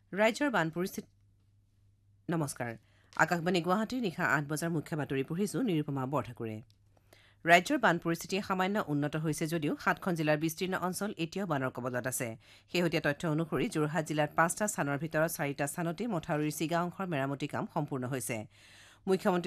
ৰাজ্যৰ বান পৰিস্থিতি নমস্কাৰ আকাশবাণী গুৱাহাটীৰ নিশা ৮ বজাৰ মুখ্য বাতৰি পঢ়িছো নিৰুপমা বৰঠাকুৰে ৰাজ্যৰ বান পৰিস্থিতি সামান্য উন্নত হৈছে যদিও ৭খন জিলাৰ বিস্তীৰ্ণ অঞ্চল এতিয়াও বানৰ কবলত আছে শেহতীয়া তথ্য অনুসৰি যোৰহাট জিলাত ৫টা স্থানৰ ভিতৰত ৪টা স্থানতে মথাউৰিৰ চিগা অংশৰ মেৰামতি কাম সম্পূৰ্ণ হৈছে মুখ্যমন্ত্ৰী